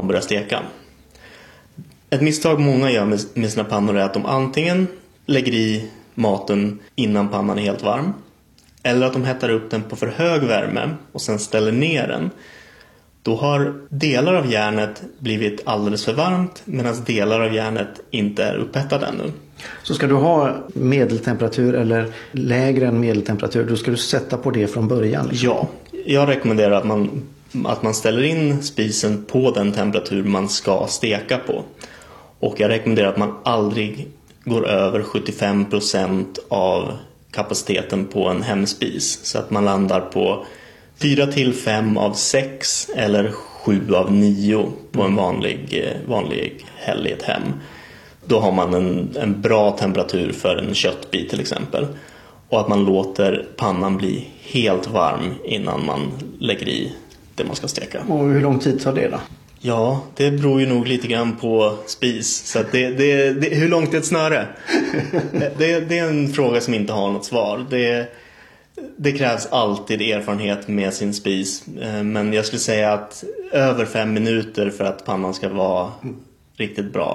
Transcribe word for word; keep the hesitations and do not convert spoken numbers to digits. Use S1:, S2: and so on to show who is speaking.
S1: man börjar steka. Ett misstag många gör med, med sina pannor är att de antingen lägger i maten innan pannan är helt varm, eller att de hettar upp den på för hög värme och sen ställer ner den. Då har delar av järnet blivit alldeles för varmt medan delar av järnet inte är upphettade ännu.
S2: Så ska du ha medeltemperatur eller lägre än medeltemperatur, då ska du sätta på det från början? Liksom.
S1: Ja, jag rekommenderar att man, att man ställer in spisen på den temperatur man ska steka på. Och jag rekommenderar att man aldrig går över sjuttiofem procent av kapaciteten på en hemspis. Så att man landar på fyra till fem av sex eller sju av nio på en vanlig, vanlig häll i ett hem. Då har man en, en bra temperatur för en köttbit till exempel. Och att man låter pannan bli helt varm innan man lägger i det man ska steka.
S2: Och hur lång tid tar det då?
S1: Ja, det beror ju nog lite grann på spis. Så att det, det, det, hur långt är ett snöre? det, det är en fråga som inte har något svar. Det, det krävs alltid erfarenhet med sin spis. Men jag skulle säga att över fem minuter för att pannan ska vara riktigt bra.